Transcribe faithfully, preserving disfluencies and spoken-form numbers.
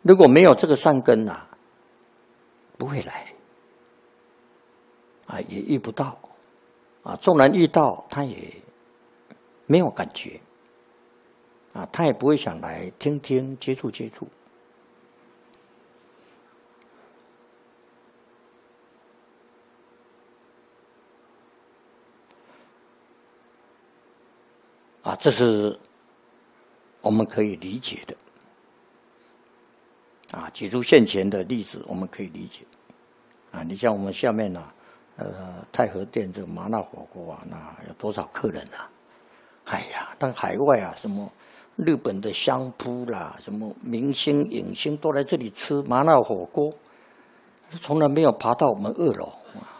如果没有这个善根啊，不会来，啊，也遇不到，啊，纵然遇到，他也没有感觉，啊，他也不会想来听听、接触接触。啊，这是我们可以理解的。啊，举出现前的例子，我们可以理解。啊，你像我们下面呢、啊，呃，太和殿这个麻辣火锅啊，那有多少客人啊？哎呀，但海外啊，什么日本的相扑啦，什么明星影星都来这里吃麻辣火锅，从来没有爬到我们二楼啊。